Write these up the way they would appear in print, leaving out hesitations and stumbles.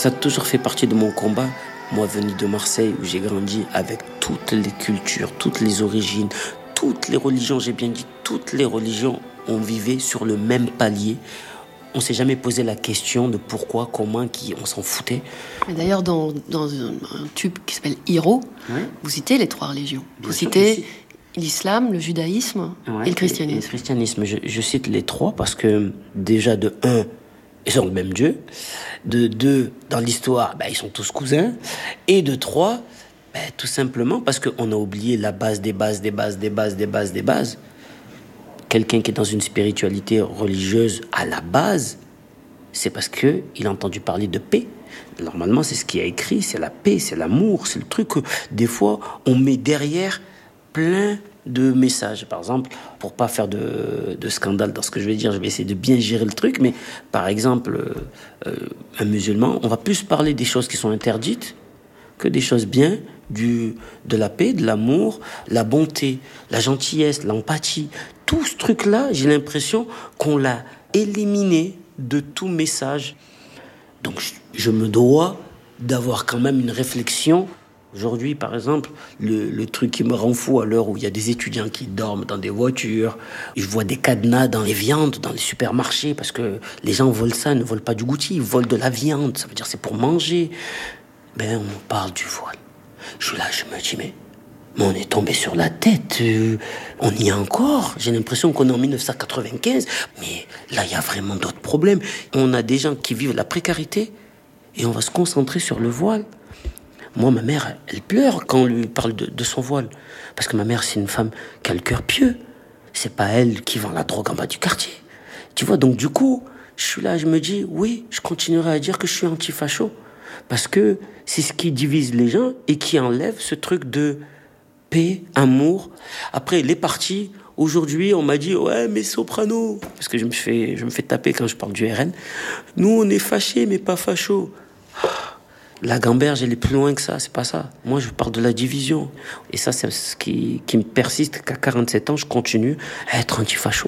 Ça a toujours fait partie de mon combat. Moi, venu de Marseille, où j'ai grandi avec toutes les cultures, toutes les origines, toutes les religions, j'ai bien dit toutes les religions, on vivait sur le même palier. On ne s'est jamais posé la question de pourquoi, comment, qui, on s'en foutait. Mais d'ailleurs, dans un tube qui s'appelle Hiro, oui, vous citez les 3 religions. Bien vous citez l'islam, le judaïsme et le christianisme. Et le christianisme, je cite les 3 parce que déjà de 1, ils ont le même Dieu. De 2, dans l'histoire, ils sont tous cousins. Et de 3, tout simplement parce qu'on a oublié la base des bases. Quelqu'un qui est dans une spiritualité religieuse à la base, c'est parce qu'il a entendu parler de paix. Normalement, c'est ce qui est écrit, c'est la paix, c'est l'amour, c'est le truc que des fois, on met derrière plein de messages. Par exemple, pour pas faire de scandale dans ce que je vais dire, je vais essayer de bien gérer le truc, mais par exemple, un musulman, on va plus parler des choses qui sont interdites que des choses bien, de la paix, de l'amour, la bonté, la gentillesse, l'empathie. Tout ce truc-là, j'ai l'impression qu'on l'a éliminé de tout message. Donc, je me dois d'avoir quand même une réflexion. Aujourd'hui, par exemple, le truc qui me rend fou à l'heure où il y a des étudiants qui dorment dans des voitures, je vois des cadenas dans les viandes, dans les supermarchés, parce que les gens volent ça, ne volent pas du goûter, ils volent de la viande, ça veut dire c'est pour manger. On parle du voile. Je suis là, je me dis, mais on est tombé sur la tête, on y est encore. J'ai l'impression qu'on est en 1995, mais là, il y a vraiment d'autres problèmes. On a des gens qui vivent la précarité et on va se concentrer sur le voile. Moi, ma mère, elle pleure quand on lui parle de son voile. Parce que ma mère, c'est une femme qui a le cœur pieux. C'est pas elle qui vend la drogue en bas du quartier. Tu vois, donc du coup, je suis là, je me dis, oui, je continuerai à dire que je suis anti-facho. Parce que c'est ce qui divise les gens et qui enlève ce truc de paix, amour. Après, les partis, aujourd'hui, on m'a dit « Ouais, mais Soprano !» Parce que je me fais taper quand je parle du RN. Nous, on est fâchés, mais pas fachos. La gamberge, elle est plus loin que ça, c'est pas ça. Moi, je parle de la division. Et ça, c'est ce qui me persiste, qu'à 47 ans, je continue à être anti-facho.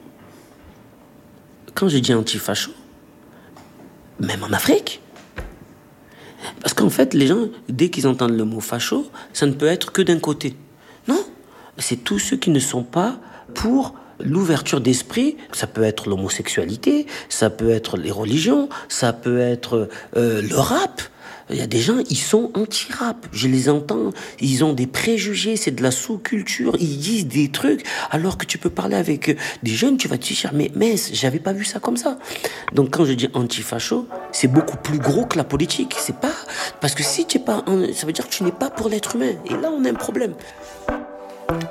Quand je dis anti-facho, même en Afrique, parce qu'en fait, les gens, dès qu'ils entendent le mot facho, ça ne peut être que d'un côté. Non, c'est tous ceux qui ne sont pas pour l'ouverture d'esprit. Ça peut être l'homosexualité, ça peut être les religions, ça peut être le rap. Il y a des gens, ils sont anti-rap. Je les entends, ils ont des préjugés, c'est de la sous-culture, ils disent des trucs, alors que tu peux parler avec des jeunes, tu vas te dire, mais j'avais pas vu ça comme ça. Donc quand je dis anti-facho, c'est beaucoup plus gros que la politique. C'est pas, parce que si tu es pas, ça veut dire que tu n'es pas pour l'être humain. Et là, on a un problème.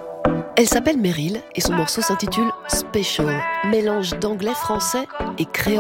Elle s'appelle Meryl et son morceau s'intitule Special, mélange d'anglais, français et créole.